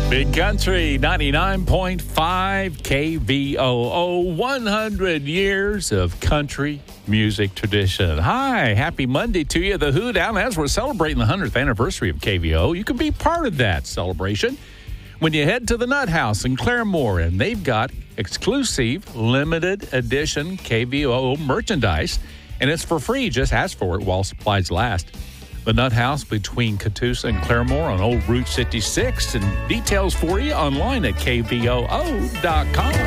Big Country 99.5 KVOO, 100 years of country music tradition. Hi, happy Monday to you. The Who down as we're celebrating the 100th anniversary of KVOO. You can be part of that celebration when you head to the Nut House in Claremore, and they've got exclusive limited edition KVOO merchandise, and it's for free. Just ask for it while supplies last. The Nut House between Catoosa and Claremore on Old Route 66, and details for you online at kvoo.com.